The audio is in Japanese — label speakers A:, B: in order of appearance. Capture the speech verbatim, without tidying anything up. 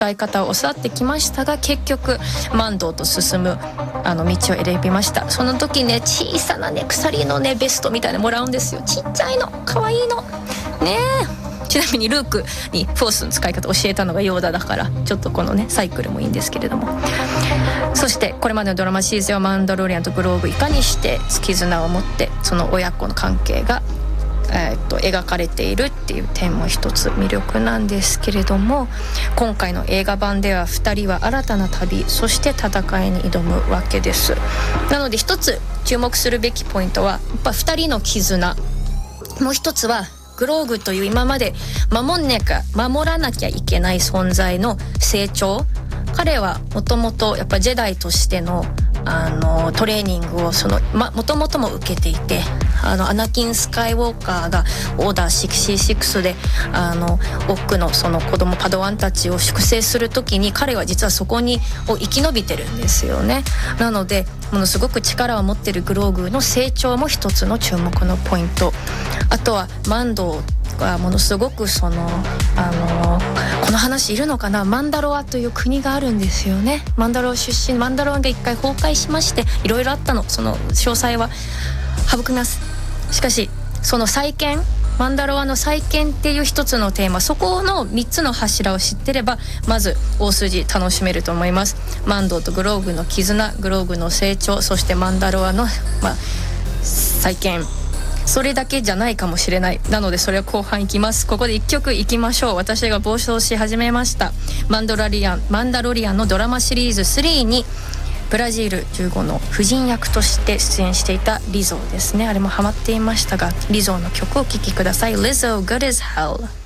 A: 使い方を教わってきましたが、結局マンドーと進むあの道を選びました。その時ね、小さなね鎖のねベストみたいなのもらうんですよ。ちっちゃいの可愛いのねえ。ちなみにルークにフォースの使い方教えたのがヨーダだから、ちょっとこのねサイクルもいいんですけれども、そしてこれまでのドラマシリーズはマンダロリアンとグローブいかにして絆を持ってその親子の関係がえー、と描かれているっていう点も一つ魅力なんですけれども、今回の映画版ではふたりは新たな旅、そして戦いに挑むわけです。なので一つ注目するべきポイントはやっぱふたりの絆、もう一つはグローグという今まで守んなきゃ守らなきゃいけない存在の成長。彼はもともとやっぱジェダイとしてのあのトレーニングをそのまもともとも受けていて、あのアナキン・スカイウォーカーがオーダーろくじゅうろくであの奥のその子供パドワンたちを粛清するときに彼は実はそこにを生き延びてるんですよね。なのでものすごく力を持ってるグローグの成長も一つの注目のポイント。あとはマンドがものすごくそのあのこの話いるのかな、マンダロアという国があるんですよね。マンダロア出身、マンダロアが一回崩壊しましていろいろあったの、その詳細は省みます。しかしその再建、マンダロアの再建っていう一つのテーマ、そこのみっつの柱を知ってればまず大筋楽しめると思います。マンドーとグローグの絆、グローグの成長、そしてマンダロアの、まあ、再建、それだけじゃないかもしれない。なのでそれは後半いきます。ここでいっきょくいきましょう。私が暴走し始めましたマンダロリアンマンダロリアンのドラマシリーズスリーにブラジルじゅうごの夫人役として出演していたリゾーですね。あれもハマっていましたが、リゾーの曲をお聴きください。 Lizzo Good as Hell。